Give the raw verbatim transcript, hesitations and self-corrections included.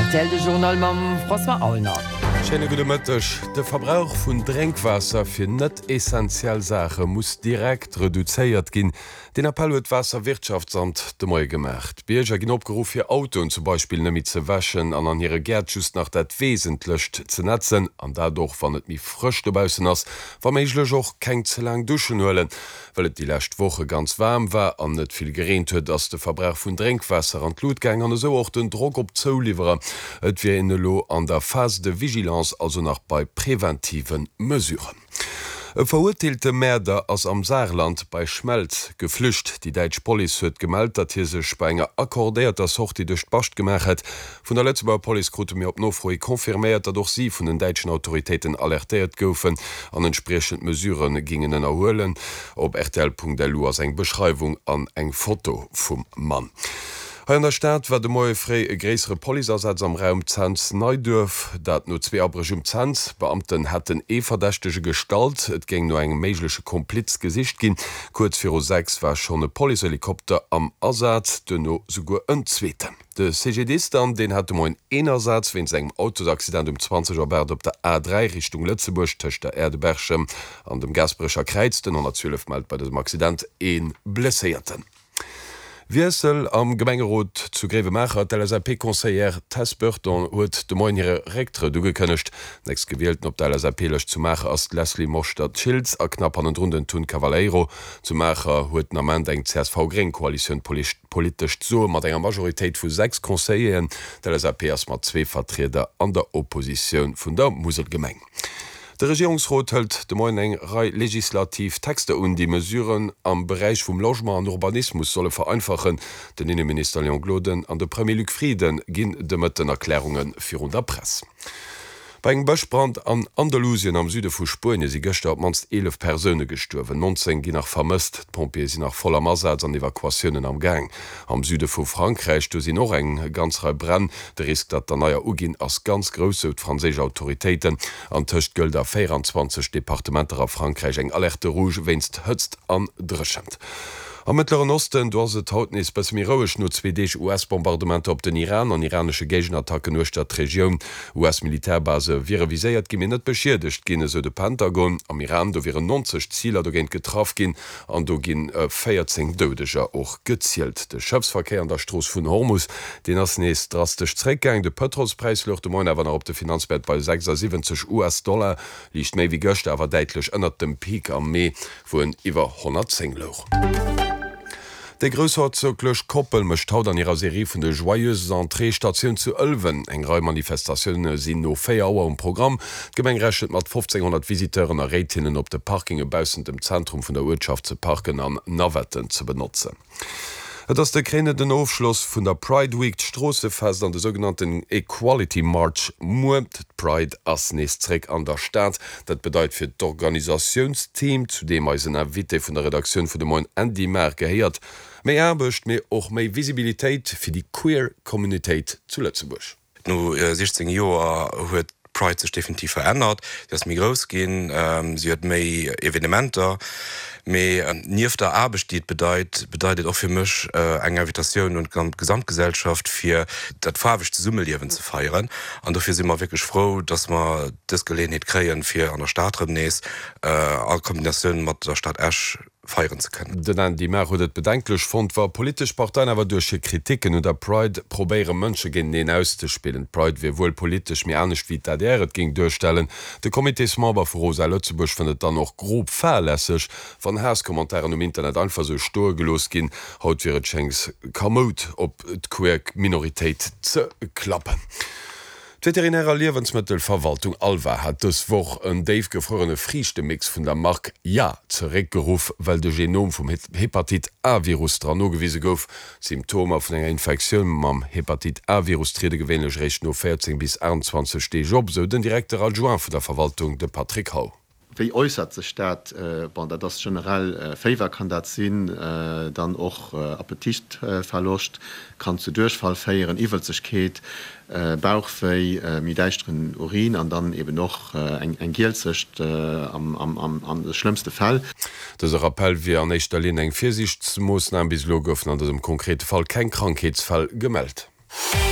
R T L de Journal mam François Aulner. Schöne gute Mittag. Der Verbrauch von Trinkwasser für nicht essentielle Sachen muss direkt reduziert gehen. Den Appell hat Wasserwirtschaftsamt demoi gemacht. Bürger gehen aufgerufen, ihr Auto zum Beispiel nicht zu waschen und an ihre Gärte just nach das Wesentlich zu nutzen und dadurch, wenn es nicht frisch dabei ist, wenn man auch kein zu lang duschen wollen, weil es die letzte Woche ganz warm war und nicht viel geregnet hat, dass der Verbrauch von Trinkwasser an die Lut ging und so auch den Druck auf die Zulieferer. Es wäre in der Lo an der Phase der Vigilanz, also noch bei präventiven Mesuren. E verurteilte Mörder aus am Saarland bei Schmelz geflücht. Die Deutsche Polizei hat gemeldet, dass hier sich bei einer akkordierten Sortie durch die Bast gemacht hat. Von der letzten Polizei konnte mir auf Nachfrage konfirmiert, dass auch sie von den deutschen Autoritäten alertiert wurden und entsprechende Mesuren gingen erholen. Auf R T L Punkt D L U als eine Beschreibung an ein Foto vom Mann. In der Stadt war de moie frei e gräsere Polizeieinsatz am Raum Zans Neudorf, dat no zwei Abrech um Zans. Beamten hatten e verdächtege Gestalt, et ging no eng meiglesche Komplizgesicht gin. Kurz vir sechs war schon e Polizehelikopter am Ersatz, denno sogur enzweten. De C G D dann den hat mo en enersatz wenn segem Autoaccident um zwanzig Uhr op der A drei Richtung Lützeburg töcht der Erdebergchem an dem Gasbrecher Kreizten und zwölf Mal bei dem Accident een blesséierten. Wiesel am Gemengerot zu Grevemacher der L S A P-Conseiller Tess Burton huet de moiere Rektre dugekënnecht, nächst gewählten op der L S A P-lech zu Macher as Leslie Mostadt Schilz a knapp an den runden Tun Cavaleiro zu Macher huet am Ende eng C S V-Green-Koalition politisch so mat enger Majoritéit vu sechs Konseien der L S A P as mat zwee Vertreter an der Opposition vun der Muselgemeng. Der Regierungsrat hält de moin eng Rei Legislativtexte und die Mesuren am Bereich vom Logement und Urbanismus solle vereinfachen. Den Innenminister Leon Gloden an der Premier Luc Frieden ginn de Mëtten Erklärungen fir der Presse. Bei eng Bëchbrand an Andalusien am Süde vu Spurne si gëchte op manst elf Persöne gesturwen, neunzehn gi nach vermëst, Pompier si nach voller Marsatz an Evakuationen am Gang. Am Süde vu Frankreich do si noch eng ganz rei brenn, de Risk dat der naier Ugin ass ganz grosse franzésche Autoritéiten an töcht gëlt der vierundzwanzig Departementer a Frankreich eng Alerte Rouge wennst hëtzt an dreschend. Am Mittleren Osten do se hautnis bis miroisch no zwei U S-Bombardement op den Iran an iranische Gegenattacken nur der Region. U S-Militärbase wäre viséiert geminnet beschierdecht gene se de Pentagon. Am Iran do wären neunzig Zieler do gent getraf gin an do gin äh, vierzehn Dödeger och gezielt. De Schëfsverkehr an der Stroos vun Hormus, den ass nees drastisch Zréckgang de Petrolspreis loch de Moin awer op de Finanzwert bei sechsundsiebzig US-Dollar liicht méi wie gëcht awer deitlech ënner dem Peak am Mai wo en iwwer hundertzehn Loch. De Grosherzogklech Koppel mecht haut an ihrer Serie vun de joyeuse Entreestationun zu Ölwen. Eng Rei Manifestationune sinn no vier Auer um Programm. Gemeng rechnet mat fünfzehnhundert Visiteuren a Rätinnen op de Parkinge bausen dem Zentrum vun der Wirtschaft ze Parken an Nawetten ze benutzen. Et ass de Kräne den Aufschluss vun der Pride Week Strossefest an de sogenannten Equality March muet Pride ass neesréck an der Stadt. Dat bedeit fir d'Organisationsteam, zu dem als en Erwitte vun der Redaktion vun de Moin Andy Mer gehéiert, méi erbecht méi och méi Visibilitéit fir die Queer Communityit zu Lützeburg. No äh, sechzehn Joer huet Pride sech definitiv verändert, dats mi groß gin, ähm, sie huet méi Evenementer, méi äh, nief der Arbestiet bedeit bedeutet auch fir mech äh, eng Invitationun und Gesamtgesellschaft fir dat farwigchte Summeliewen zu feieren. An dafür sind wir wirklich froh, dass man das Gelegenheit kreien fir an der Stadt nees äh, a Kombinationun mat der Stadt Esch feieren zu können. Den die Mer huet bedenklech fand war politisch Parteien awer durch Kritiken und der Pride probéiere Mënsche gin den auszuspielen. Pride wie wohl politisch mir ernstcht wie dat deret ging durchstellen. De Komiteesmember vu Rosa Lützeburg findet dann noch grob fairlässig van Herskommentaren im Internet einfach so sturgelos gin, haut wie Schenks kamot op et queer Minoritéit ze klappen. Die Veterinäre Lebensmittelverwaltung Alva hat das woch een Dave gefrorene frieschte Mix vun der Mark ja zurückgerufen, weil de Genom vom Hepatit A-Virus dran nogewiese gouf. Symptome vun enger Infektion mam Hepatit A-Virus trede gewöhnlich recht no vierzehn bis einundzwanzig Stage op, so den direkte Adjoint von der Verwaltung de Patrick Hau. Wie äußert sich dat äh, das generell äh, Favor kann dat sinn äh, dann auch äh, Appetit äh, verlocht, kann zu Durchfall feieren, Iwelzechkeet, äh, Bauchfei, äh, mit deichtren Urin an dann eben noch äh, eng eng Gielzecht äh, am, am, am, am das schlimmste Fall. Das Appell wie an echtter Lin eng Viersichtsmoosnahmen bis lo goffen an diesem konkrete Fall kein Krankheitsfall gemeldet.